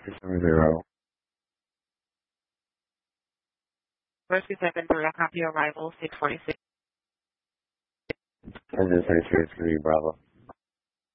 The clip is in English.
670. Rescue 7-3, I copy arrival 646. Engine 36, Bravo.